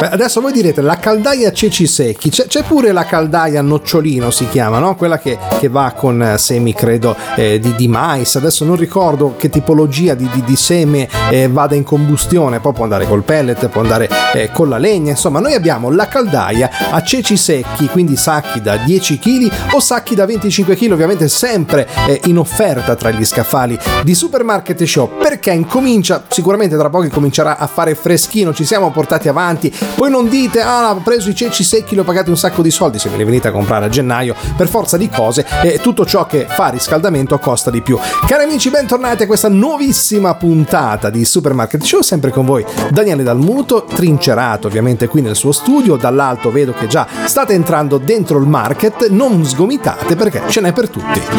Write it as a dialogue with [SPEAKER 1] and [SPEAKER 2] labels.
[SPEAKER 1] Adesso voi direte la caldaia ceci secchi, c'è pure la caldaia nocciolino si chiama, no? Quella che va con semi credo di mais, adesso non ricordo che tipologia di seme vada in combustione, poi può andare col pellet, può andare con la legna, insomma noi abbiamo la caldaia a ceci secchi, quindi sacchi da 10 kg o sacchi da 25 kg, ovviamente sempre in offerta tra gli scaffali di Supermarket Show, perché incomincia, sicuramente tra poco comincerà a fare freschino, ci siamo portati avanti, poi non dite ho preso i ceci secchi, li ho pagati un sacco di soldi, se me li venite a comprare a gennaio, per forza di cose tutto ciò che fa riscaldamento costa di più. Cari amici, bentornati a questa nuovissima puntata di Supermarket Show, sempre con voi Daniele Dalmuto, trincerato ovviamente qui nel suo studio, dall'alto vedo che già state entrando dentro il market, non sgomitate perché ce n'è per tutti.